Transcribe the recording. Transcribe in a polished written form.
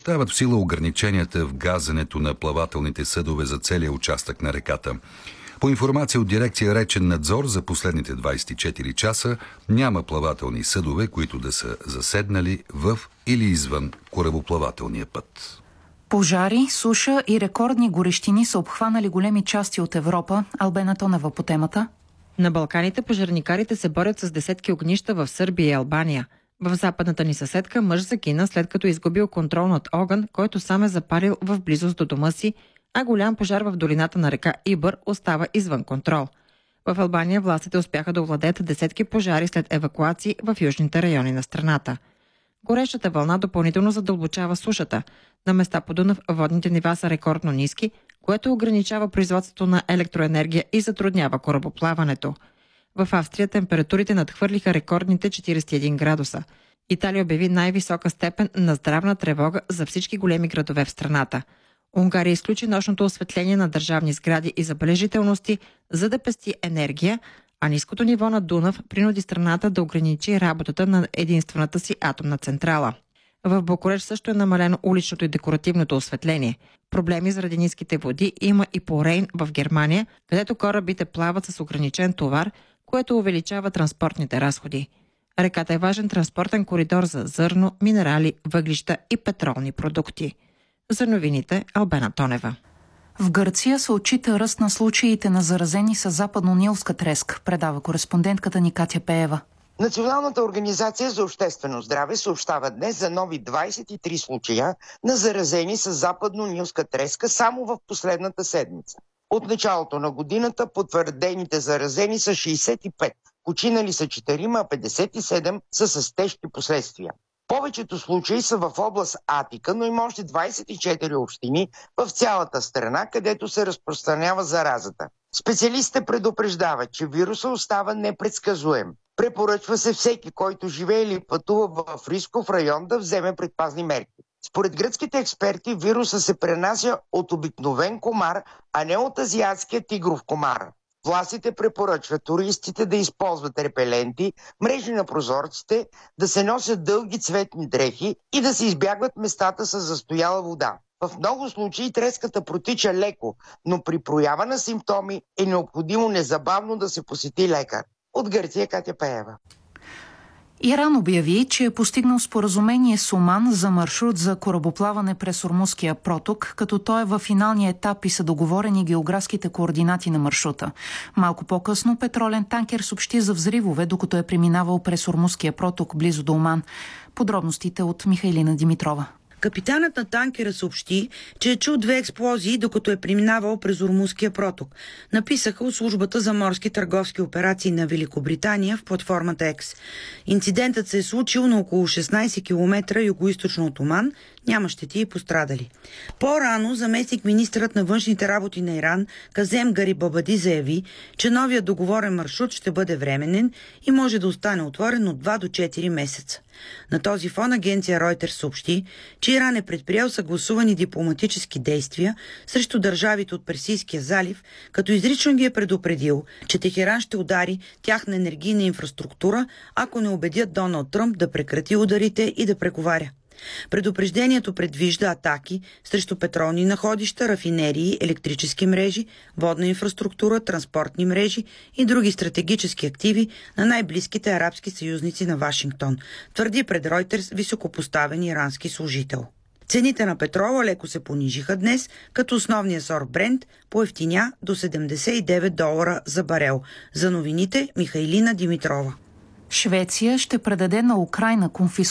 Остават в сила ограниченията в газенето на плавателните съдове за целия участък на реката. По информация от дирекция Речен надзор, за последните 24 часа няма плавателни съдове, които да са заседнали в или извън корабоплавателния път. Пожари, суша и рекордни горещини са обхванали големи части от Европа. Албена Тонева по темата. На Балканите пожарникарите се борят с десетки огнища в Сърбия и Албания. В западната ни съседка мъж загина, след като изгубил контрол над огън, който сам е запалил в близост до дома си, а голям пожар в долината на река Ибър остава извън контрол. В Албания властите успяха да овладеят десетки пожари след евакуации в южните райони на страната. Горещата вълна допълнително задълбочава сушата. На места по Дунав водните нива са рекордно ниски, което ограничава производството на електроенергия и затруднява корабоплаването. В Австрия температурите надхвърлиха рекордните 41 градуса. Италия обяви най-висока степен на здравна тревога за всички големи градове в страната. Унгария изключи нощното осветление на държавни сгради и забележителности, за да пести енергия, а ниското ниво на Дунав принуди страната да ограничи работата на единствената си атомна централа. В Букурещ също е намалено уличното и декоративното осветление. Проблеми заради ниските води има и по Рейн в Германия, където корабите плават с ограничен товар, което увеличава транспортните разходи. Реката е важен транспортен коридор за зърно, минерали, въглища и петролни продукти. За новините Албена Тонева. В Гърция се отчита ръст на случаите на заразени с западно-нилска треска, предава кореспондентката ни Катя Пеева. Националната организация за обществено здраве съобщава днес за нови 23 случая на заразени с западно-нилска треска само в последната седмица. От началото на годината потвърдените заразени са 65, починали са 4, а 57 са с тежки последствия. Повечето случаи са в област Атика, но има още 24 общини в цялата страна, където се разпространява заразата. Специалистите предупреждават, че вируса остава непредсказуем. Препоръчва се всеки, който живее или пътува в рисков район, да вземе предпазни мерки. Според гръцките експерти, вируса се пренася от обикновен комар, а не от азиатския тигров комар. Властите препоръчват туристите да използват репеленти, мрежи на прозорците, да се носят дълги цветни дрехи и да се избягват местата с застояла вода. В много случаи треската протича леко, но при проява на симптоми е необходимо незабавно да се посети лекар. От Гърция Катя Пеева. Иран обяви, че е постигнал споразумение с Оман за маршрут за корабоплаване през Ормузския проток, като той е във финалния етап и са договорени географските координати на маршрута. Малко по-късно петролен танкер съобщи за взривове, докато е преминавал през Ормузския проток близо до Оман. Подробностите от Михайлина Димитрова. Капитанът на танкера съобщи, че е чул 2 експлозии, докато е преминавал през Ормузския проток. Написаха от службата за морски търговски операции на Великобритания в платформата X. Инцидентът се е случил на около 16 км югоизточно от Оман. Няма щети и пострадали. По-рано заместник-министърът на външните работи на Иран Казем Гарибабади заяви, че новият договорен маршрут ще бъде временен и може да остане отворен от 2 до 4 месеца. На този фон агенция Reuters съобщи, че Иран е предприел съгласувани дипломатически действия срещу държавите от Персийския залив, като изрично ги е предупредил, че Техеран ще удари тяхна енергийна инфраструктура, ако не убедят Доналд Тръмп да прекрати ударите и да преговаря. Предупреждението предвижда атаки срещу петролни находища, рафинерии, електрически мрежи, водна инфраструктура, транспортни мрежи и други стратегически активи на най-близките арабски съюзници на Вашингтон, твърди пред Reuters високопоставен ирански служител. Цените на петрола леко се понижиха днес, като основният сорт Брент поевтиня до $79 за барел. За новините Михайлина Димитрова. Швеция ще предаде на Украйна